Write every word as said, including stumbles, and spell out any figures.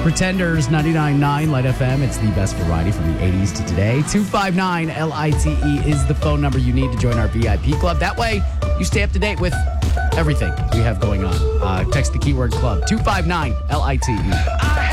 Pretenders ninety-nine point nine Light F M. It's the best variety from the eighties to today. two five nine L I T E is the phone number you need to join our V I P club. That way, you stay up to date with everything we have going on. Uh, text the keyword club, two five nine L I T E.